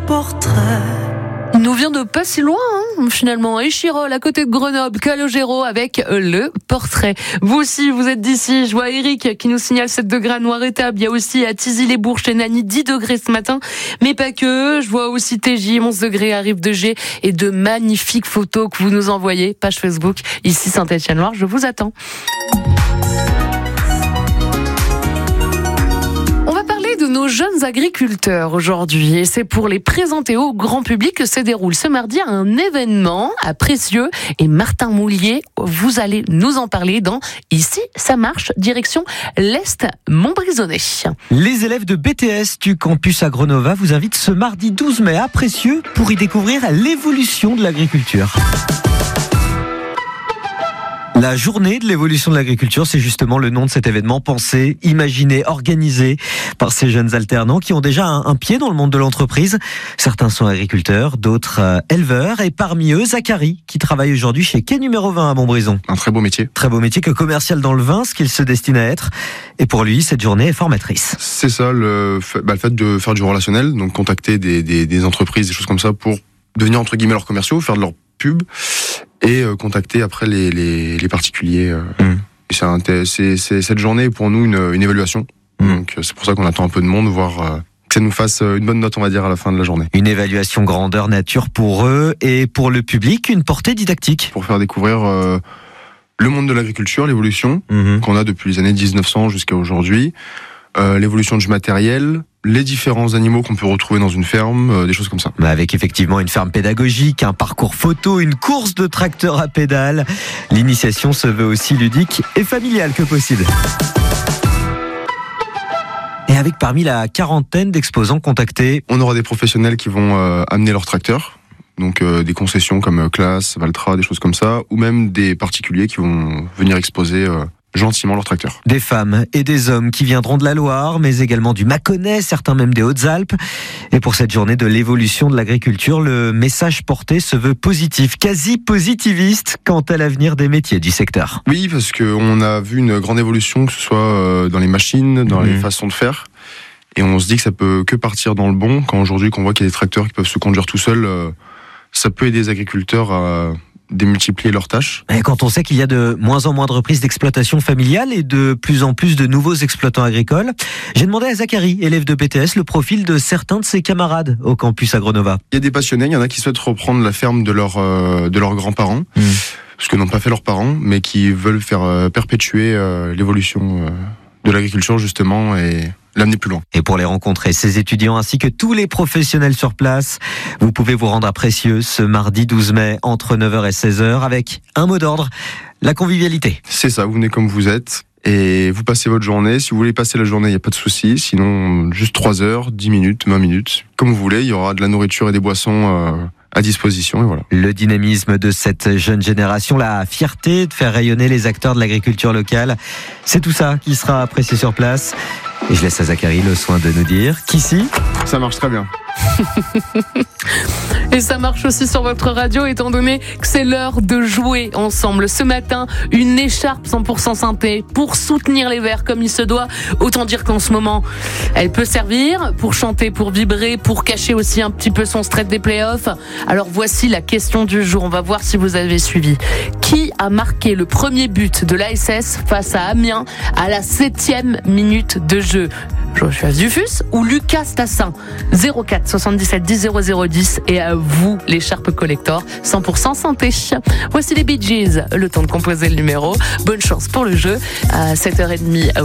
portrait. Il nous vient de pas si loin, finalement. Échirol, à côté de Grenoble, Calogero avec le portrait. Vous aussi, vous êtes d'ici. Je vois Eric qui nous signale 7 degrés à Noiretable. Il y a aussi à Tizy-les-Bourgs, chez Nany, 10 degrés ce matin. Mais pas que. Je vois aussi TJ, 11 degrés à Rive-de-Gier. Et de magnifiques photos que vous nous envoyez. Page Facebook, ici Saint-Étienne-Loire. Je vous attends. De nos jeunes agriculteurs aujourd'hui, et c'est pour les présenter au grand public que se déroule ce mardi un événement à Précieux, et Martin Moulier, vous allez nous en parler dans Ici ça marche, direction l'Est Montbrisonnais. Les élèves de BTS du campus Agronova vous invitent ce mardi 12 mai à Précieux pour y découvrir l'évolution de l'agriculture. La journée de l'évolution de l'agriculture, c'est justement le nom de cet événement pensé, imaginé, organisé par ces jeunes alternants qui ont déjà un pied dans le monde de l'entreprise. Certains sont agriculteurs, d'autres éleveurs, et parmi eux, Zachary, qui travaille aujourd'hui chez Quai numéro 20 à Montbrison. Un très beau métier. Très beau métier que commercial dans le vin, ce qu'il se destine à être. Et pour lui, cette journée est formatrice. C'est ça, le fait de faire du relationnel, donc contacter des entreprises, des choses comme ça, pour devenir entre guillemets leurs commerciaux, faire de leur pub, et contacter après les particuliers. Et c'est cette journée est pour nous une évaluation. Donc c'est pour ça qu'on attend un peu de monde, voir que ça nous fasse une bonne note, on va dire, à la fin de la journée. Une évaluation grandeur nature pour eux, et pour le public, une portée didactique. Pour faire découvrir le monde de l'agriculture, l'évolution qu'on a depuis les années 1900 jusqu'à aujourd'hui, l'évolution du matériel, les différents animaux qu'on peut retrouver dans une ferme, des choses comme ça. Avec effectivement une ferme pédagogique, un parcours photo, une course de tracteur à pédales. L'initiation se veut aussi ludique et familiale que possible. Et avec parmi la quarantaine d'exposants contactés, on aura des professionnels qui vont amener leurs tracteurs. Donc des concessions comme Claas, Valtra, des choses comme ça, ou même des particuliers qui vont venir exposer gentiment leur tracteur. Des femmes et des hommes qui viendront de la Loire, mais également du Mâconnais, certains même des Hautes-Alpes. Et pour cette journée de l'évolution de l'agriculture, le message porté se veut positif, quasi positiviste quant à l'avenir des métiers du secteur. Oui, parce qu'on a vu une grande évolution, que ce soit dans les machines, dans les façons de faire. Et on se dit que ça peut que partir dans le bon. Quand aujourd'hui qu'on voit qu'il y a des tracteurs qui peuvent se conduire tout seuls, ça peut aider les agriculteurs à démultiplier leurs tâches. Et quand on sait qu'il y a de moins en moins de reprises d'exploitation familiale et de plus en plus de nouveaux exploitants agricoles, j'ai demandé à Zachary, élève de BTS, le profil de certains de ses camarades au campus Agronova. Il y a des passionnés, il y en a qui souhaitent reprendre la ferme de leurs grands-parents, ce que n'ont pas fait leurs parents, mais qui veulent faire perpétuer l'évolution de l'agriculture justement et l'amener plus loin. Et pour les rencontrer, ces étudiants ainsi que tous les professionnels sur place, vous pouvez vous rendre à Précieux ce mardi 12 mai entre 9h et 16h avec un mot d'ordre, la convivialité. C'est ça, vous venez comme vous êtes et vous passez votre journée. Si vous voulez passer la journée, il n'y a pas de souci. Sinon, juste 3 heures, 10 minutes, 20 minutes, comme vous voulez. Il y aura de la nourriture et des boissons à disposition et voilà. Le dynamisme de cette jeune génération, la fierté de faire rayonner les acteurs de l'agriculture locale, c'est tout ça qui sera apprécié sur place. Et je laisse à Zachary le soin de nous dire qu'ici, ça marche très bien. Et ça marche aussi sur votre radio, étant donné que c'est l'heure de jouer ensemble. Ce matin, une écharpe 100% synthé pour soutenir les Verts comme il se doit. Autant dire qu'en ce moment, elle peut servir pour chanter, pour vibrer, pour cacher aussi un petit peu son stress des playoffs. Alors voici la question du jour. On va voir si vous avez suivi. Qui a marqué le premier but de l'ASS face à Amiens à la 7e minute de jeu? Joshua Dufus ou Lucas Tassin? 04 77 10 00 10 et à vous l'écharpe collector 100% synthé. Voici les Bee Gees, le temps de composer le numéro. Bonne chance pour le jeu à 7h30.